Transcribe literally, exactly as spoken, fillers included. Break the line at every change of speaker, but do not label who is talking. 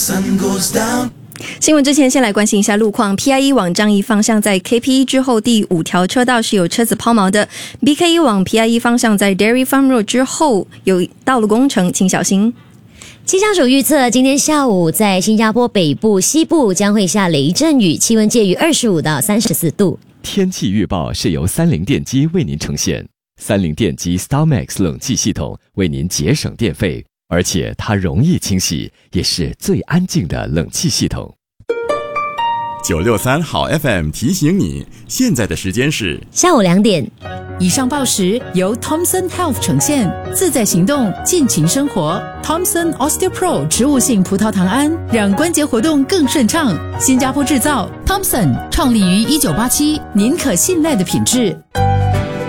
新闻之前先来关心一下路况。 P I E 往樟宜方向在 K P E 之后第五条车道是有车子抛锚的， B K E 往 P I E 方向在 Dairy Farm Road 之后有道路工程，请小心。
气象署预测，今天下午在新加坡北部、西部将会下雷阵雨，气温介于二十五到三十四度。
天气预报是由三菱电机为您呈现。三菱电机 StarMax 冷气系统为您节省电费，而且它容易清洗，也是最安静的冷气系统。
九六三好 F M 提醒你，现在的时间是
下午两点。
以上报时由 Thomson Health 呈现，自在行动，尽情生活。Thomson OsteoPro 植物性葡萄糖胺，让关节活动更顺畅。新加坡制造 ，Thomson 创立于一九八七，您可信赖的品质。